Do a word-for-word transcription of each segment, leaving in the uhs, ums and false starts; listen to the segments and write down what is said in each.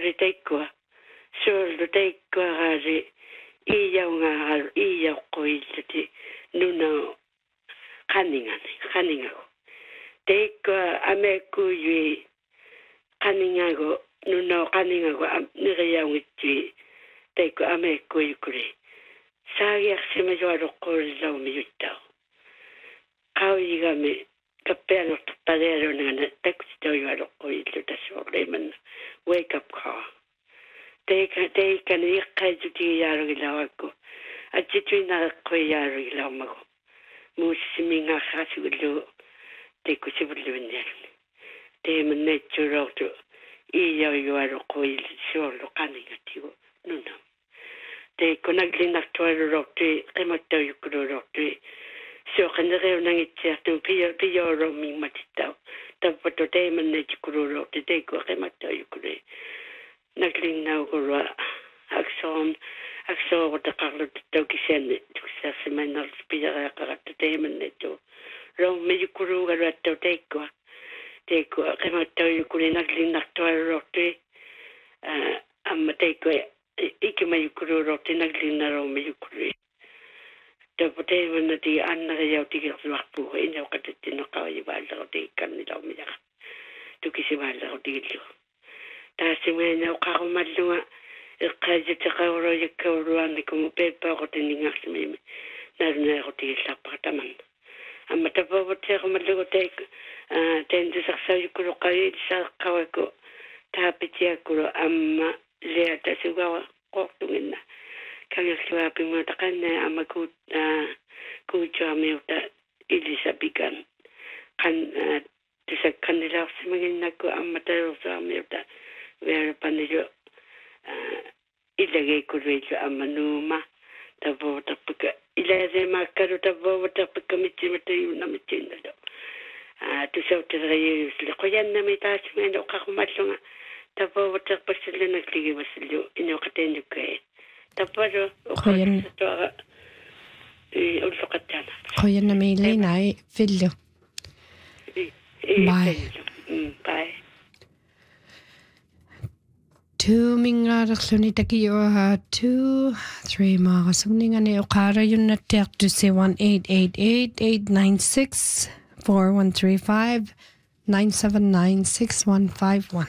ngari teikua. Suoldo teikua ngari iau ngā iau koilati nuna kaningani, kaningago. Teikua ame kuiwi kaningago, nuna kaningago niriau ngiti teikua ame kuikuri. Sāgiak sima joaro kōri lau mi yutau. Kau igame kapeano tuparero ngana tekstau joaro koilu taso reman wake up call. Teika teika ni ikai tuti yaro ilau ako. Atitui na koi yaro ilau mago. Musimi nga khasi ulu teiku sibulu nyani. Te manetu roto iya joaro koilu solo kaninga tigo nuna. Te konagli naktuaro rote remoto yukuro rote. So kanere nangitsia tu pio pio ro mi matitao. Tapoto te manetu kuro rote te ko remoto yukure. Nagli na gura akson akso wata karlo toki sene tuksa semana spira karata te manetu. Ro me yukuru garato te ko. Te ko remoto yukure nagli naktuaro rote. Uh, amma te ko Ike mai kuru rote naglina ro mai kuru. Te pote mana ti anna ga yau ti ki wakpu e no ka te no ka i ba ro te kan ni ro mi ya. Tu ki se ba ro ti lu. Ta se me no ka ro malua e ka je te ka ro ye ka ro an ko mo pe pa ro te ni ngas me. Na na ro ti sa pa ta man. Amma ta po te ro malua te te ndu sa sa yu kuru ka i sa ka ko. Ta pitia kuru amma lea ta siwa kokungina kanga siwa pimo takana ama ku ku jame uta ilisa bigan kan tisa kanila simangina ko ama ta jame uta vera panilo ilage kurwejo ama numa ta vota puka ilaze makaru ta vota puka michi mata yuna michinda do tu sauta rayu ko yanna mita simendo ka kumatlunga Tapa wata pasila nagligi basilyo ino katendo kay. Tapa ro Koyan ulo katana. Koyan na may linay filyo. Bye. Bye. Two minga raksoni takiyo ha two three mga kasugningan ni Okara yun na tek to say one eight eight eight eight nine six four one three five nine seven nine six one five one.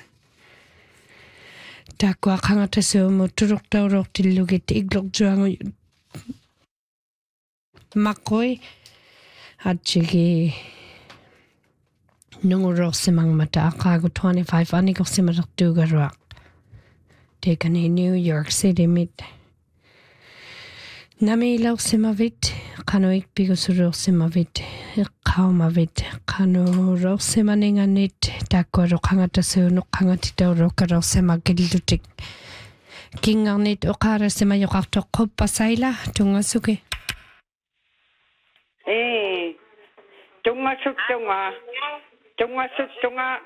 Takwa kanga taso mo turok taurok tilugit iglok juango makoy at sige nungurok simang mata akago twenty-five anigok simarak dugarak taken in New York City mid namilaw simavit kano ikbigo surok simavit kaumavit kano rok simaninganit takwa kanga taso no kanga titaw karo simagildutik kinganit okara simayokakto kopasayla tungasuke eh tungasuk tunga tungasuk tunga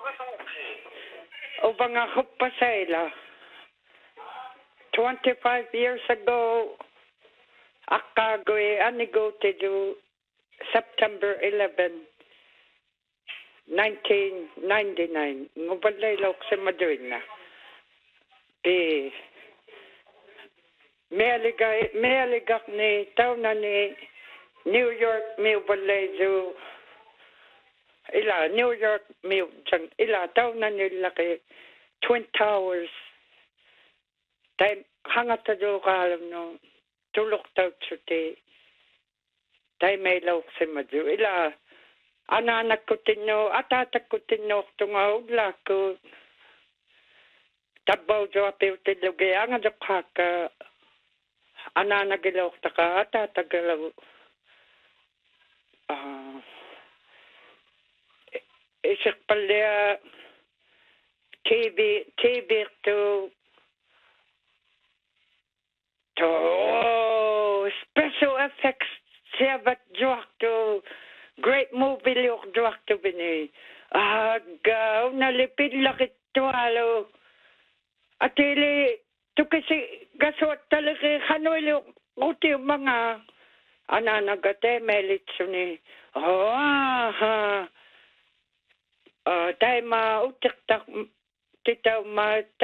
obanga kopasayla twenty-five years ago akagoy anigo te do September eleventh nineteen ninety-nine ngobalay lok sa Madrid na eh mealigay mealigak ni taon na ni New York may balay do ila New York may jang ila taon na nila kay Twin Towers time hangata do kalam no tulok taw chute tay may lok sa Madrid ila Ananak ko tinyo, atatak ko tinyo, tunga udla ko. Tabaw jo apiw tilugay, ang adok haka. Ananagilaw taka, atatagalaw. Ah, isik palya, T V, T V to, to, special effects, siyabat jo to, great movie liok duak to bini. Agaw, nalipid lakit to halo. Atili, to kasi gasot talaga kanoy liok uti mga ananagate melit suni. Oh, ah, uh, tayo ma utik tak titaw ma